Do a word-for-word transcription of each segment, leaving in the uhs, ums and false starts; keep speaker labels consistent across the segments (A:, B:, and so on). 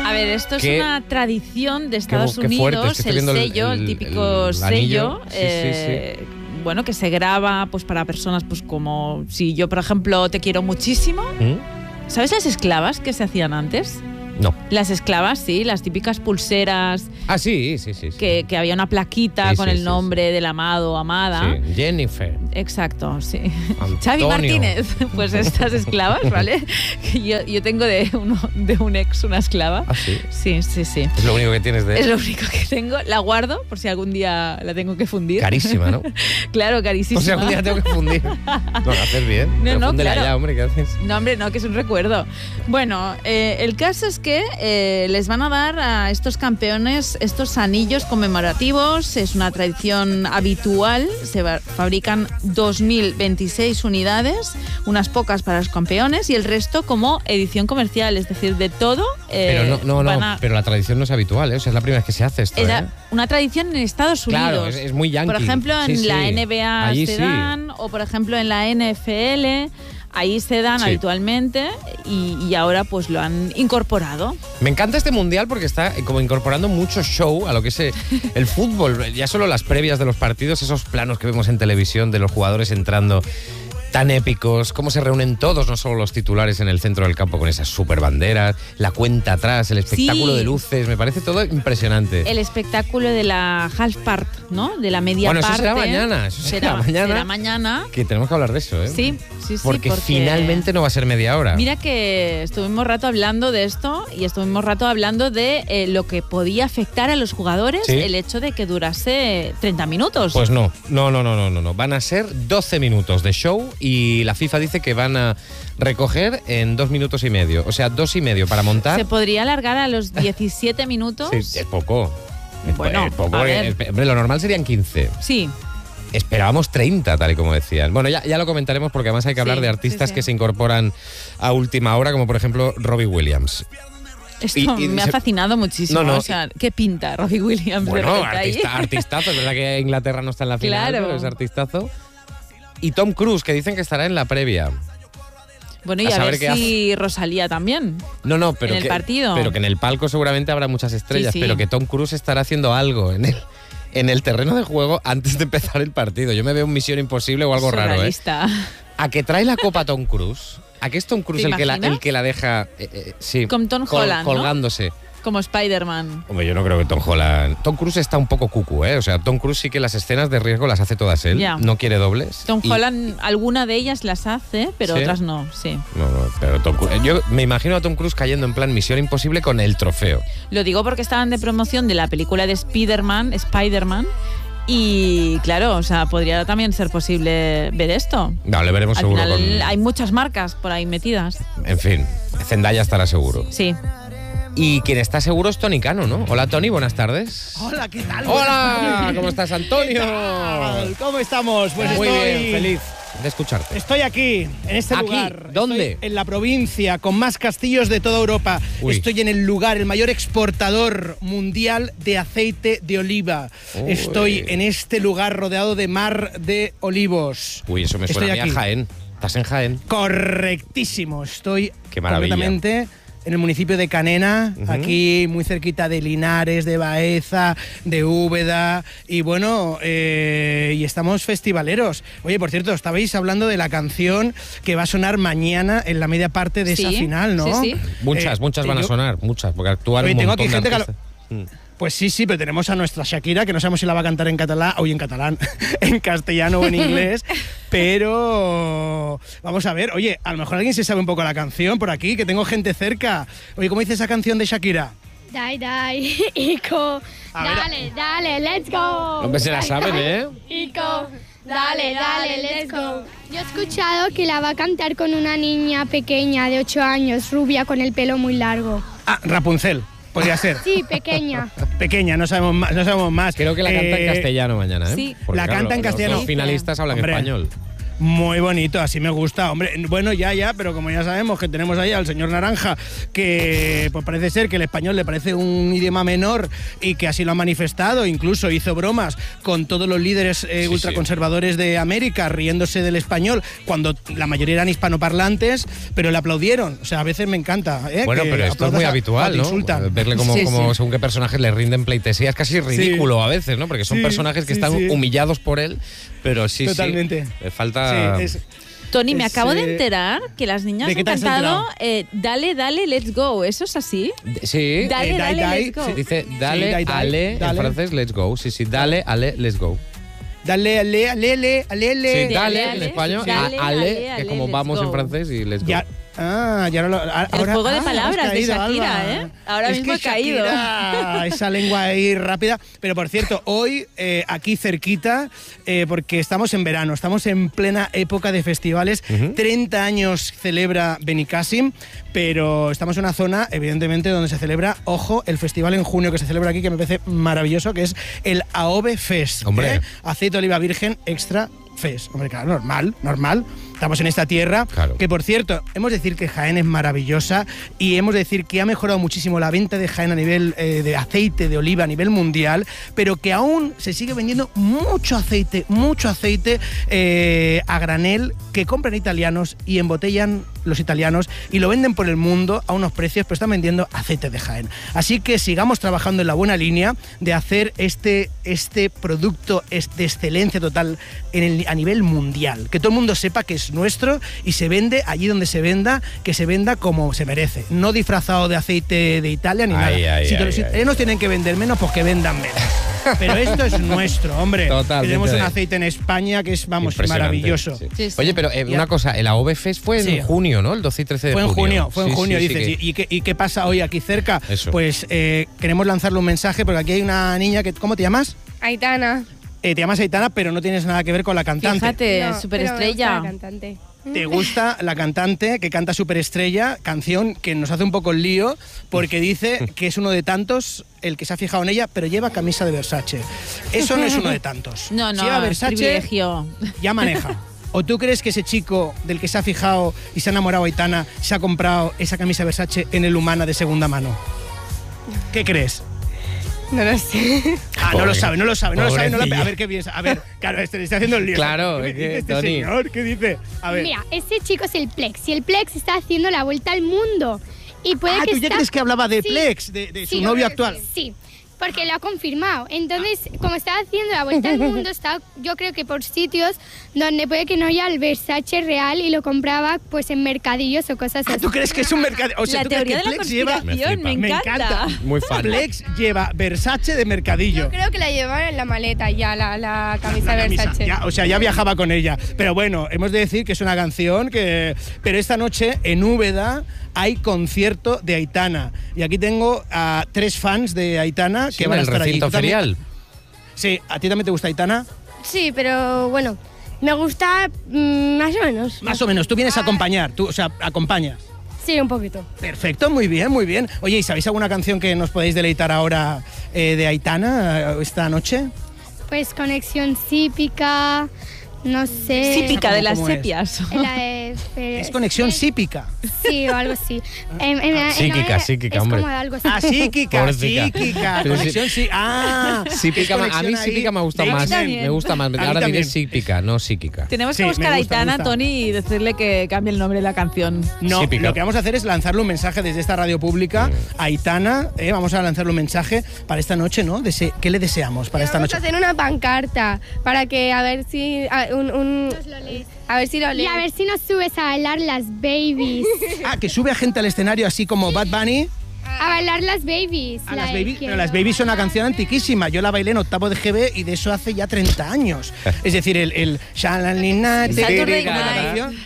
A: A ver, esto es
B: ¿Qué?
A: una tradición de Estados
B: Qué- qué fuerte,
A: Unidos,
B: es que estoy
A: el
B: viendo el-
A: sello, el,
B: el-
A: típico
B: el anillo.
A: sello,
B: Sí, sí,
A: eh, bueno, que se graba pues para personas pues como si yo, por ejemplo, te quiero muchísimo.
B: ¿Mm?
A: ¿Sabes las esclavas que se hacían antes?
B: No.
A: Las esclavas, sí, las típicas pulseras,
B: Ah, sí, sí, sí. sí.
A: que, que había una plaquita
B: Sí,
A: con
B: sí,
A: el
B: sí,
A: nombre del amado o amada.
B: Sí, Jennifer.
A: Exacto, sí.
B: Antonio.
A: Xavi Martínez, pues estas esclavas, ¿vale? Yo, yo tengo de, uno, de un ex una esclava.
B: Ah, sí.
A: Sí, sí, sí.
B: Es lo único que tienes de
A: Es
B: él.
A: lo único que tengo. La guardo por si algún día la tengo que fundir.
B: Carísima, ¿no?
A: Claro, carísima.
B: O sea, algún día tengo que fundir. No, lo haces bien.
A: No,
B: Pero
A: no,
B: fúndela
A: claro.
B: ya, hombre, ¿qué haces?
A: No, hombre, no, que es un recuerdo. Bueno, eh, el caso es que eh, les van a dar a estos campeones estos anillos conmemorativos. Es una tradición habitual. Se va- fabrican dos mil veintiséis unidades, unas pocas para los campeones y el resto como edición comercial. Es decir, de todo. eh,
B: Pero no, no,
A: van
B: no,
A: a-
B: pero la tradición no es habitual, ¿eh? O sea, es la primera vez que se hace esto,
A: Era
B: ¿eh?
A: una tradición en Estados Unidos.
B: Claro, es, es muy yankee.
A: Por ejemplo, en
B: Sí,
A: la
B: sí.
A: N B A
B: Allí
A: se
B: sí.
A: dan, o por ejemplo en la N F L, ahí se dan
B: Sí.
A: habitualmente y, y ahora pues lo han incorporado.
B: Me encanta este mundial porque está eh, como incorporando mucho show a lo que es eh, el fútbol. Ya solo las previas de los partidos, esos planos que vemos en televisión de los jugadores entrando tan épicos, cómo se reúnen todos, no solo los titulares en el centro del campo con esas super banderas, la cuenta atrás, el espectáculo
A: Sí.
B: de luces, me parece todo impresionante.
A: El espectáculo de la half part, ¿no? De la media
B: Bueno, eso
A: parte.
B: será mañana, eso será mañana.
A: será mañana.
B: Que tenemos que hablar de eso, ¿eh?
A: Sí, sí, sí.
B: Porque, finalmente no va a ser media hora.
A: Mira que estuvimos rato hablando de esto y estuvimos rato hablando de eh, lo que podía afectar a los jugadores
B: Sí.
A: el hecho de que durase treinta minutos.
B: Pues no, no, no, no, no, no, no. Van a ser doce minutos de show y la FIFA dice que van a recoger en dos minutos y medio. O sea, dos y medio para montar.
A: Se podría alargar a los diecisiete minutos.
B: Sí, es poco. Es
A: Bueno,
B: es poco,
A: a
B: porque,
A: ver.
B: es- hombre, lo normal serían quince.
A: Sí.
B: Esperábamos treinta, tal y como decían. Bueno, ya, ya lo comentaremos porque además hay que hablar
A: Sí,
B: de artistas
A: sí, sí.
B: que se incorporan a última hora, como por ejemplo Robbie Williams.
A: Esto
B: Y- y
A: me
B: se-
A: ha fascinado muchísimo.
B: No, no,
A: o sea, ¿qué pinta Robbie Williams? de
B: Bueno,
A: repente ahí?
B: artista, artistazo, es verdad que Inglaterra no está en la final,
A: Claro.
B: pero es artistazo. Y Tom Cruise, que dicen que estará en la previa.
A: Bueno, y
B: a
A: a,
B: saber
A: ver
B: qué
A: si Rosalía también.
B: No, no, pero
A: En el
B: que,
A: partido.
B: pero que en el palco seguramente habrá muchas estrellas,
A: Sí, sí.
B: pero que Tom Cruise estará haciendo algo en el, en el terreno de juego antes de empezar el partido. Yo me veo un Misión Imposible o algo raro, ¿eh?
A: Surrealista.
B: ¿A que trae la copa Tom Cruise? ¿A que es Tom Cruise
A: ¿Te
B: el que, la,
A: imaginas?
B: el que la deja eh, eh, sí,
A: Con Tom Holland, ¿no?
B: colgándose?
A: Como Spider-Man.
B: Hombre, yo no creo que Tom Holland... Tom Cruise está un poco cucu, ¿eh? O sea, Tom Cruise sí que las escenas de riesgo las hace todas él.
A: Ya.
B: No quiere dobles.
A: Tom
B: Y-
A: Holland, alguna de ellas las hace, pero
B: ¿Sí?
A: otras no, sí.
B: No, no, pero Tom Cruise... Yo me imagino a Tom Cruise cayendo en plan Misión Imposible con el trofeo.
A: Lo digo porque estaban de promoción de la película de Spider-Man, Spider-Man, y claro, o sea, podría también ser posible ver esto.
B: No, le veremos
A: Al
B: seguro
A: final
B: con...
A: hay muchas marcas por ahí metidas.
B: En fin, Zendaya estará seguro.
A: Sí.
B: Y quien está seguro es Tony Cano, ¿no? Hola, Tony, buenas tardes.
C: Hola, ¿qué tal?
B: Hola, ¿cómo estás,
C: ¿Qué
B: Antonio?
C: tal? ¿Cómo estamos? Pues
B: Muy
C: estoy,
B: bien, feliz de escucharte.
C: Estoy aquí, en este
B: ¿Aquí?
C: lugar.
B: ¿Dónde?
C: Estoy en la provincia con más castillos de toda Europa.
B: Uy.
C: Estoy en el lugar, el mayor exportador mundial de aceite de oliva.
B: Uy.
C: Estoy en este lugar rodeado de mar de olivos.
B: Uy, eso me
C: Estoy
B: suena a mí a
C: aquí.
B: Jaén. ¿Estás en Jaén?
C: Correctísimo. Estoy
B: Qué maravilla.
C: completamente en el municipio de Canena,
B: Ujú.
C: aquí muy cerquita de Linares, de Baeza, de Úbeda, y bueno, eh, y estamos festivaleros. Oye, por cierto, estabais hablando de la canción que va a sonar mañana en la media parte de
A: Sí,
C: esa final, ¿no?
A: sí, sí.
B: Muchas,
C: Eh,
B: muchas van a
C: yo-
B: sonar, muchas, porque actúan
C: Oye,
B: un
C: tengo
B: montón
C: aquí
B: de
C: gente que lo-
B: artistas. Mm.
C: Pues sí, sí, pero tenemos a nuestra Shakira, que no sabemos si la va a cantar en catalán, o en catalán, en castellano o en inglés, pero vamos a ver, oye, a lo mejor alguien se sabe un poco la canción por aquí, que tengo gente cerca. Oye, ¿cómo dice esa canción de Shakira?
D: Dai, dai, Ico,
C: A ver.
D: dale, dale, let's go.
B: Hombre, se la saben, ¿eh?
D: Ico, dale, dale, let's go. Yo he escuchado que la va a cantar con una niña pequeña de ocho años, rubia, con el pelo muy largo.
C: Ah, Rapunzel, podría ser.
D: Sí, pequeña.
C: Pequeña, no sabemos más. No sabemos más.
B: Creo que la canta en
C: Eh,
B: castellano mañana, ¿eh?
A: sí.
B: Porque,
C: La
B: claro,
C: canta en
B: los-
C: castellano.
B: Los finalistas hablan
C: Hombre.
B: español.
C: Muy bonito, así me gusta. Hombre, bueno, ya, ya, pero como ya sabemos que tenemos ahí al señor Naranja, que pues parece ser que el español le parece un idioma menor y que así lo ha manifestado, incluso hizo bromas con todos los líderes eh,
B: Sí,
C: ultraconservadores de América riéndose del español, cuando la mayoría eran hispanoparlantes, pero le aplaudieron. O sea, a veces me encanta. ¿eh?
B: Bueno,
C: que
B: pero esto es muy
C: aplaudas a-
B: habitual,
C: cuando
B: ¿no?
C: insultan.
B: Verle como,
A: Sí,
B: como
A: sí.
B: según qué personajes le rinden pleitesía es casi ridículo a veces, ¿no? Porque son
C: Sí,
B: personajes que
C: sí,
B: están
C: sí.
B: humillados por él, pero sí,
C: Totalmente.
B: sí. Le falta...
C: Sí, es-
A: Tony, me
C: Es,
A: acabo de
C: eh,
A: enterar que las niñas
C: ¿de qué
A: han
C: te has
A: cantado
C: enterado?
A: eh, Dale, dale, let's go. ¿Eso es así?
B: Sí.
A: Dale,
C: Eh,
A: dale,
C: die, die,
A: let's go.
C: sí.
B: Dice, dale,
C: Sí, dai, dai,
B: ale,
C: dale.
B: en francés, let's go. Sí, sí, dale, ale, let's go.
C: Dale, ale, alele, alele.
B: Sí, dale,
A: ale,
B: en español,
A: dale,
B: a- ale,
A: ale,
B: que es
A: ale,
B: como
A: let's
B: vamos
A: go.
B: en francés y let's go.
C: Ya, ah, ya no lo. a-
A: El
C: ahora,
A: juego de
C: ah,
A: palabras
C: has
A: de
C: caído,
A: Shakira,
C: Alba.
A: ¿eh? Ahora
C: Es
A: mismo
C: que
A: ha caído.
C: Shakira, esa lengua ahí rápida. Pero por cierto, hoy eh, aquí cerquita, eh, porque estamos en verano, estamos en plena época de festivales.
B: Ujú.
C: treinta años celebra Benicàssim, pero estamos en una zona, evidentemente, donde se celebra, ojo, el festival en junio que se celebra aquí, que me parece maravilloso, que es el A O B E Fest.
B: Hombre.
C: ¿eh? Aceite de oliva virgen extra Fest. Hombre, claro, normal, normal. Estamos en esta tierra.
B: Claro.
C: Que, por cierto, hemos de decir que Jaén es maravillosa y hemos de decir que ha mejorado muchísimo la venta de Jaén a nivel eh, de aceite de oliva a nivel mundial, pero que aún se sigue vendiendo mucho aceite, mucho aceite eh, a granel que compran italianos y embotellan los italianos y lo venden por el mundo a unos precios, pero están vendiendo aceite de Jaén. Así que sigamos trabajando en la buena línea de hacer este, este producto es- de excelencia total en el, a nivel mundial. Que todo el mundo sepa que es nuestro y se vende allí donde se venda, que se venda como se merece. No disfrazado de aceite de Italia ni
B: Ay,
C: nada.
B: ay,
C: si
B: ay,
C: los
B: ay.
C: italianos tienen que vender menos, pues que vendan menos. Pero esto es nuestro, hombre.
B: Totalmente.
C: Tenemos un aceite en España que es, vamos,
B: Impresionante,
C: maravilloso.
B: sí.
A: Sí, sí.
B: Oye, pero eh,
C: Ya.
B: una cosa, el A O B E Fest fue en
C: Sí.
B: junio, ¿no? El doce y trece de
C: Fue en
B: junio.
C: junio, fue en
B: Sí,
C: junio,
B: sí, sí,
C: dices.
B: que-
C: ¿Y, qué, ¿Y qué pasa hoy aquí cerca?
B: Eso.
C: Pues eh, queremos lanzarle un mensaje porque aquí hay una niña que. ¿Cómo te llamas?
E: Aitana.
C: Eh, te llamas Aitana, pero no tienes nada que ver con la cantante.
A: Fíjate,
E: No, pero me
A: superestrella.
E: gusta la cantante.
C: ¿Te gusta la cantante que canta Superestrella? Canción que nos hace un poco el lío porque dice que es uno de tantos el que se ha fijado en ella, pero lleva camisa de Versace. Eso no es uno de tantos.
A: No, no,
C: Si lleva
A: es
C: Versace,
A: privilegio.
C: ya maneja. ¿O tú crees que ese chico del que se ha fijado y se ha enamorado Aitana se ha comprado esa camisa Versace en el Humana de segunda mano? ¿Qué crees?
E: No lo sé.
C: Ah, no lo sabe, no lo sabe, no lo sabe. No lo,
B: Pobrecilla.
C: a ver qué piensa. A ver, claro, este le está haciendo el lío.
B: Claro,
C: ¿Qué
B: es que,
C: dice este
B: Tony.
C: señor? ¿Qué dice? A ver.
D: Mira, ese chico es el Plex y el Plex está haciendo la vuelta al mundo. Y puede
C: Ah,
D: que
C: ¿tú ya
D: está-
C: crees que hablaba de
D: Sí.
C: Plex, de, de su
D: Sí,
C: novio actual?
D: Sí, porque lo ha confirmado. Entonces, como está haciendo la vuelta al mundo, está, yo creo que por sitios donde puede que no haya el Versace real y lo compraba pues en mercadillos o cosas
C: Ah,
D: así.
C: ¿tú crees que es un mercado? O sea,
A: La
C: ¿tú crees
A: teoría
C: que
A: de la
C: Plex lleva...
A: conspiración, me,
B: Me
C: flipa.
A: encanta.
C: Me encanta.
B: Muy fan.
C: Plex lleva Versace de mercadillo.
E: Yo creo que la lleva en la maleta ya, la, la camisa
C: La camisa,
E: Versace.
C: ya, o sea, ya viajaba con ella. Pero bueno, hemos de decir que es una canción que... Pero esta noche en Úbeda hay concierto de Aitana. Y aquí tengo a tres fans de Aitana
B: Sí,
C: que
B: en
C: van a
B: el
C: estar allí.
B: recinto
C: ¿Tú también?
B: ferial.
C: Sí, ¿a ti también te gusta Aitana?
E: Sí, pero bueno, me gusta mm, más o menos.
C: Más o menos, tú vienes a acompañar, tú, o sea, acompañas.
E: Sí, un poquito.
C: Perfecto, muy bien, muy bien. Oye, ¿y sabéis alguna canción que nos podéis deleitar ahora eh, de Aitana eh, esta noche?
D: Pues conexión sípica, no sé.
A: Típica de
C: ¿Cómo-
A: las
C: cómo es?
D: La
A: sepias.
D: de- pero
C: Es conexión
D: que-
C: sípica.
D: Sí, o algo así. Em, em, em,
B: Psíquica,
D: em,
B: psíquica,
D: es
B: hombre.
D: como algo así.
C: Ah, psíquica,
B: Pobrecita.
C: psíquica.
B: Pero sí-
C: Conexión sí. Ah,
B: Sípica,
C: es
B: ma- a mí
C: conexión ahí
B: sípica me gusta
C: de
B: más.
C: X-Men.
B: Me gusta más.
C: A mí
B: Ahora diré
C: también.
B: sípica, no psíquica.
A: Tenemos que
C: Sí,
A: buscar
C: me
A: a
C: gusta, me
A: Aitana,
C: gusta.
A: Tony, y decirle que cambie el nombre de la canción.
C: No,
B: Sípica.
C: lo que vamos a hacer es lanzarle un mensaje desde esta radio pública a Aitana. eh, vamos a lanzarle un mensaje para esta noche, ¿no? Dese- ¿Qué le deseamos para esta
E: Vamos
C: noche?
E: a hacer una pancarta para que a ver si a, un, un-
D: Nos lo lees.
E: a ver si lo
D: Y
E: lees.
D: a ver si nos subes a bailar las babies.
C: Ah, que sube a gente al escenario así como Bad Bunny.
D: A bailar las babies.
C: A
D: la
C: las
D: de
C: babies,
D: quiero
C: pero las babies son una canción antiquísima. Yo la bailé en octavo de G B y de eso hace ya treinta años. Es decir, el, el Shalalina,
A: Saturday
C: ¿cómo era la
A: Night.
C: canción?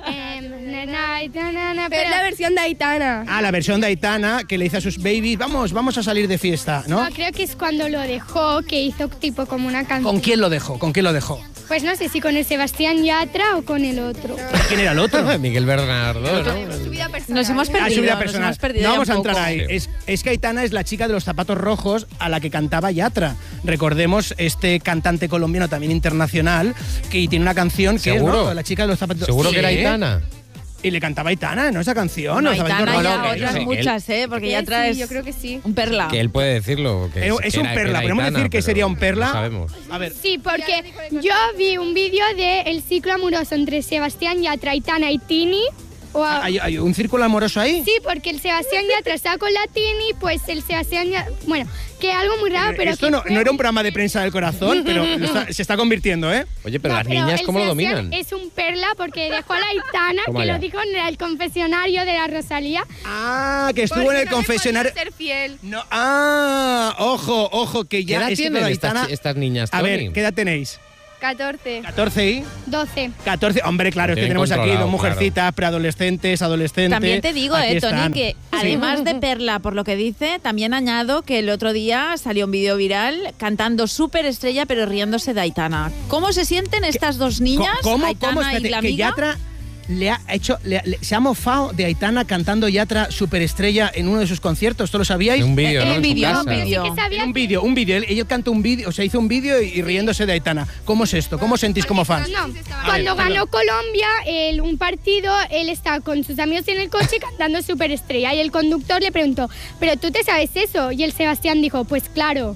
D: Em, na, na, na, na, na,
E: Pero es
D: pero-
E: la versión de Aitana.
C: Ah, la versión de Aitana que le dice a sus babies, vamos, vamos a salir de fiesta, ¿no?
D: No, creo que es cuando lo dejó, que hizo tipo como una canción.
C: ¿Con quién lo dejó? ¿Con quién lo dejó?
D: Pues no sé si con el Sebastián Yatra o con el otro.
C: ¿Quién era el otro?
B: Miguel Bernardo, ¿no?
A: Nos hemos perdido,
C: Ah, su vida
A: nos
C: personal.
A: hemos perdido
C: No
A: ya
C: vamos a
A: un
C: entrar
A: poco.
C: ahí. Es, es que Aitana es la chica de los zapatos rojos a la que cantaba Yatra. Recordemos este cantante colombiano también internacional que tiene una canción que es
B: ¿Seguro?
C: ¿no? La chica de los zapatos.
B: Seguro
C: Sí.
B: que era Aitana.
C: Y le cantaba Aitana, ¿no? Esa canción.
A: No,
C: los zapatos
A: Aitana
C: rojos.
A: ya
B: no, que
A: otras
B: yo sé que
A: muchas, ¿eh? Porque ya
F: Sí,
A: traes
F: yo creo que sí.
A: un perla.
B: Que él puede decirlo. Que
C: Es,
B: que
C: es un
B: era-
C: perla.
B: era
C: ¿Podemos
B: Aitana,
C: decir que
B: pero
C: sería un perla?
B: no sabemos.
C: A ver.
D: Sí, porque yo vi un vídeo de el ciclo amoroso entre Sebastián Yatra, Aitana y Tini. O a-
C: ¿Hay, hay un círculo amoroso ahí?
D: Sí, porque el Sebastián Yatra está con la Tini, pues el Sebastián Yatra... Bueno, que algo muy raro, pero...
C: Esto
D: que
C: no,
D: fue-
C: no era un programa de prensa del corazón, pero lo está- se está convirtiendo, ¿eh?
B: Oye, pero
D: No,
B: las niñas,
D: el
B: ¿cómo lo
D: Sebastián
B: dominan?
D: Es un perla porque dejó a la Aitana,
B: Toma
D: que
B: ya.
D: lo dijo en el confesionario de la Rosalía.
C: Ah, que estuvo
F: Porque
C: en el
F: no le
C: confesionario.
F: podía ser fiel.
C: No, ah, ojo, ojo, que
B: ¿Qué
C: ya
B: edad
C: es que
B: tienen
C: con
B: estas,
C: Aitana-
B: chi- estas niñas,
C: A ver,
B: Tony?
C: ¿qué edad tenéis?
F: catorce.
C: ¿catorce y?
D: doce.
C: catorce. Hombre, claro, es que
B: Tienen
C: tenemos aquí
B: controlado,
C: dos mujercitas, preadolescentes, adolescentes.
A: También te digo,
C: Aquí
A: eh, Tony,
C: están.
A: que además de perla, por lo que dice, también añado que el otro día salió un vídeo viral cantando Súper Estrella, pero riéndose de Aitana. ¿Cómo se sienten estas dos niñas,
C: Co- ¿Cómo,
A: Aitana
C: cómo?
A: y
C: Espérate,
A: la
C: que
A: amiga?
C: Yatra le ha hecho, le ha- le- se ha mofado de Aitana cantando Yatra Superestrella en uno de sus conciertos, ¿esto lo sabíais?
B: En un vídeo,
A: En
B: ¿no?
A: un
B: En su
A: vídeo,
B: casa.
A: un vídeo.
D: Que sabía
C: En un vídeo, un vídeo. Él, ella canta un vídeo, o sea, hizo un vídeo y, y riéndose de Aitana. ¿Cómo es esto? ¿Cómo os sentís como fans?
D: No,
C: A
D: cuando
C: ver,
D: ganó Colombia el, un partido, él estaba con sus amigos en el coche cantando Superestrella y el conductor le preguntó, ¿pero tú te sabes eso? Y el Sebastián dijo, pues claro.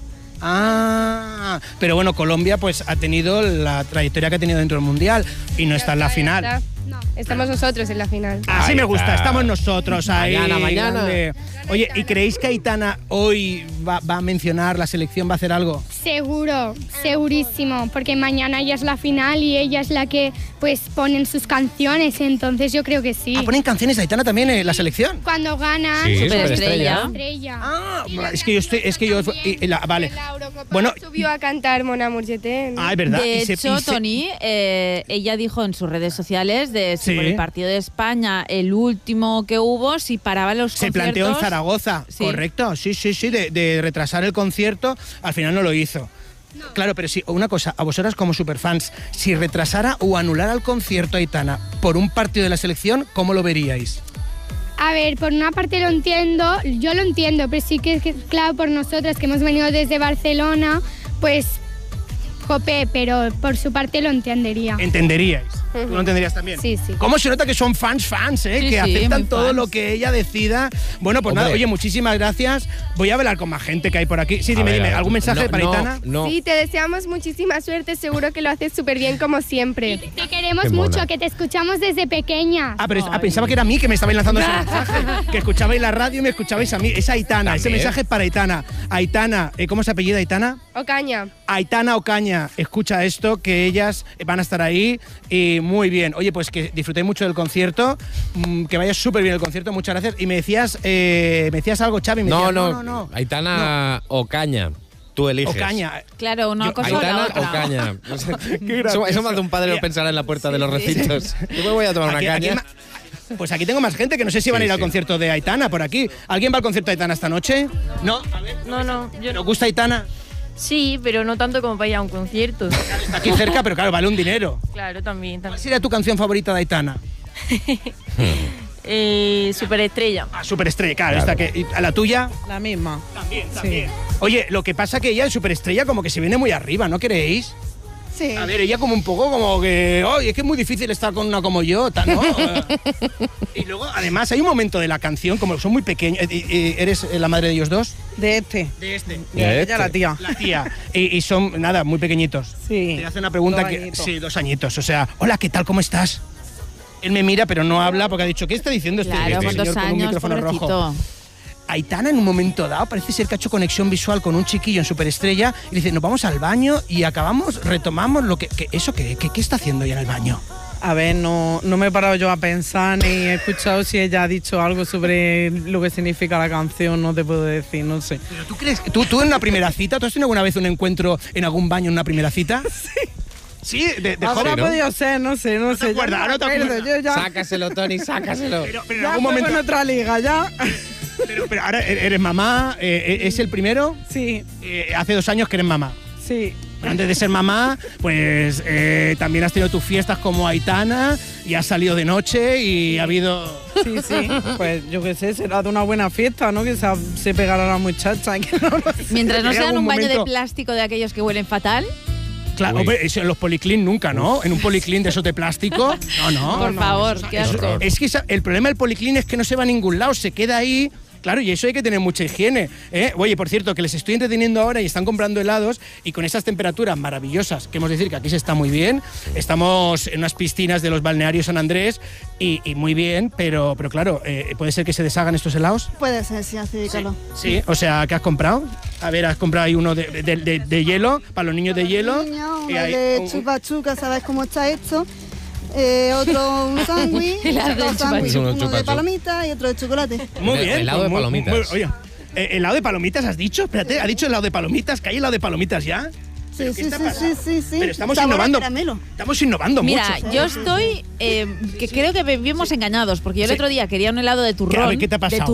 C: Ah, pero bueno, Colombia pues ha tenido la trayectoria que ha tenido dentro del Mundial y no está en la final.
F: Está.
D: No.
F: Estamos nosotros en la final.
C: Así
B: Ahí
C: me gusta,
B: está.
C: estamos nosotros ahí.
B: Mañana, mañana.
C: grande. Oye, ¿y creéis que Aitana hoy va, va a mencionar la selección, va a hacer algo?
D: Seguro, segurísimo, porque mañana ya es la final y ella es la que pues ponen sus canciones, entonces yo creo que sí.
C: Ah, ponen canciones de Aitana también en la selección.
D: Cuando ganan
B: Sí,
A: Superestrella.
D: Estrella.
C: Ah, es que yo estoy, es que yo, y- y la- vale.
F: En la Eurocopa
C: Bueno,
F: subió a cantar Mon Amour je t'aime.
C: ah, es verdad.
A: De
C: y se-
A: hecho,
C: y se-
A: Tony, eh, ella dijo en sus redes sociales de si
C: Sí.
A: por el partido de España, el último que hubo, si paraba los
C: Se
A: conciertos.
C: planteó en Zaragoza,
A: Sí.
C: correcto, sí, sí, sí, de, de retrasar el concierto, al final no lo hizo. Claro, pero sí, una cosa, a vosotras como superfans, si retrasara o anulara el concierto Aitana por un partido de la selección, ¿cómo lo veríais?
D: A ver, por una parte lo entiendo, yo lo entiendo, pero sí que, que, claro, por nosotras que hemos venido desde Barcelona, pues, jope, pero por su parte lo entendería.
C: ¿Entenderíais? ¿Tú lo entenderías también?
F: Sí, sí.
C: ¿Cómo se nota que son fans, fans, eh?
A: Sí,
C: que
A: sí,
C: aceptan
A: muy
C: todo
A: fans.
C: lo que ella decida. Bueno, pues
B: Hombre.
C: nada, oye, muchísimas gracias. Voy a hablar con más gente que hay por aquí. Sí,
B: A
C: dime,
B: ver,
C: dime,
B: a ver,
C: ¿algún mensaje
B: no,
C: para
B: no,
C: Aitana?
B: No,
F: Sí, te deseamos muchísima suerte, seguro que lo haces súper bien como siempre.
D: Te queremos
B: Qué mona.
D: mucho, que te escuchamos desde pequeña.
C: Ah, pero es- ah, pensaba que era a mí que me estabais lanzando ese mensaje. Que escuchabais la radio y me escuchabais a mí. Es Aitana, ese
B: También.
C: mensaje es para Aitana. Aitana, eh, ¿cómo se apellida Aitana?
F: Ocaña.
C: Aitana Ocaña, escucha esto, que ellas van a estar ahí y muy bien. Oye, pues que disfrutéis mucho del concierto, mm, que vaya súper bien el concierto, muchas gracias. Y me decías, eh, me decías algo, Xavi, me
B: no,
C: decías,
B: no,
C: no, no,
B: Aitana Ocaña. Tú eliges.
C: Ocaña.
A: Claro, una
C: Yo-
A: cosa o la
B: Aitana
A: otra.
B: Ocaña. No sé.
C: Qué
B: eso,
C: gracioso.
B: eso más de un padre lo
C: Mira.
B: pensará en la puerta de los recintos. Yo me voy a tomar una
C: Aquí- aquí
B: caña.
C: ma- pues aquí tengo más gente que no sé si van a ir
B: Sí,
C: al
B: sí.
C: concierto de Aitana por aquí. ¿Alguien va al concierto de Aitana esta noche? No, a ver.
G: No, no, yo
C: ¿Te
G: no.
C: gusta Aitana?
G: Sí, pero no tanto como para ir a un concierto.
C: Está aquí cerca, pero claro, vale un dinero.
G: Claro, también.
C: ¿Cuál
G: también.
C: sería tu canción favorita de Aitana?
G: Eh, superestrella.
C: Ah, Superestrella, claro, esta que, ¿y a la tuya?
H: La misma.
C: También, también. Oye, lo que pasa que ella en Superestrella como que se viene muy arriba, ¿no creéis?
H: Sí.
C: A ver, ella como un poco como que, oye, es que es muy difícil estar con una como yo, tal, ¿no? Y luego, además, hay un momento de la canción, como son muy pequeños, eh, eh, ¿eres la madre de ellos dos?
H: De este.
C: De este.
B: De
H: Ella la tía.
C: La tía. Y, y son, nada, muy pequeñitos.
H: Sí.
C: Te hace una pregunta
H: Dos
C: que...
H: añitos.
C: Sí, dos añitos. O sea, hola, ¿qué tal? ¿Cómo estás? Él me mira, pero no habla porque ha dicho, ¿qué está diciendo este,
A: Claro,
C: este
A: con
C: señor
A: dos
C: con un
A: años,
C: micrófono rojo?
A: pobrecito.
C: Aitana en un momento dado parece ser que ha hecho conexión visual con un chiquillo en Superestrella y dice, nos vamos al baño y acabamos, retomamos lo que... que ¿Eso qué, qué, qué está haciendo ella en el baño?
H: A ver, no, no me he parado yo a pensar ni he escuchado si ella ha dicho algo sobre lo que significa la canción, no te puedo decir, no sé.
C: ¿Pero tú crees que tú, tú en una primera cita, tú has tenido alguna vez un encuentro en algún baño en una primera cita? Sí. Sí, de, de
H: Habrá
C: joven, ¿no?
H: podido ser, no sé, no,
C: te
H: sé. ya
C: acuerdas,
H: no me
C: no te
H: acuerdo,
C: acuerdas.
H: yo ya,
B: Sácaselo, Tony, sácaselo.
C: Pero, pero en
H: ya
C: algún
H: juego
C: momento...
H: en otra liga, ya.
C: Pero, pero ahora eres mamá, eh, ¿es el primero?
H: Sí,
C: Eh, hace dos años que eres mamá.
H: sí.
C: Pero antes de ser mamá, pues eh, también has tenido tus fiestas como Aitana y has salido de noche y ha habido...
H: Sí, sí, pues yo qué sé, será de una buena fiesta, ¿no? Que se, se pegará a la muchacha. Que no, no sé.
A: Mientras no
C: Que
A: sea en
C: algún
A: un baño
C: momento-
A: de plástico de aquellos que huelen fatal.
C: Claro,
B: Uy.
C: hombre, eso en los policlín nunca, ¿no? En un policlín de esos de plástico. No, no.
A: Por
C: no,
A: favor,
C: eso-
A: qué
C: eso-
A: asco.
C: Es que esa- el problema del policlín es que no se va a ningún lado, se queda ahí. Claro, y eso hay que tener mucha higiene. ¿eh? Oye, por cierto, que les estoy entreteniendo ahora y están comprando helados y con esas temperaturas maravillosas, que hemos de decir que aquí se está muy bien. Estamos en unas piscinas de los balnearios San Andrés y, y muy bien, pero, pero claro, eh, ¿puede ser que se deshagan estos helados?
I: Puede ser, sí, hace calor.
C: Sí, o sea, ¿qué has comprado? A ver, has comprado ahí uno de, de- de- de hielo, para los niños de hielo.
I: Niño,
C: y
I: uno
C: hay
I: de
C: un-
I: chupa chuca, ¿sabes cómo está esto? Eh, otro un sándwich,
A: Helado de
I: dos
A: chupa
I: sándwiches,
B: chupa.
I: uno
B: Chupa
I: de
B: chupa.
I: palomitas y otro de chocolate.
C: Muy
B: El-
C: bien.
B: helado de
C: muy- muy-
B: palomitas.
C: muy- oye, eh, ¿helado de palomitas has dicho? Espérate, ¿ha dicho helado de palomitas? ¿Que hay helado de palomitas ya?
I: Sí,
C: ¿Pero qué
I: sí,
C: está
I: sí,
C: pasando?
I: sí, sí, sí.
C: Pero estamos
I: Sabor a
C: innovando.
I: caramelo.
C: Estamos innovando
A: Mira,
C: mucho.
A: yo estoy, eh, que creo que vivimos engañados, porque yo el
C: Sí.
A: otro día quería un helado de turrón.
C: ¿Qué- a ver, qué te ha
A: de
C: pasado?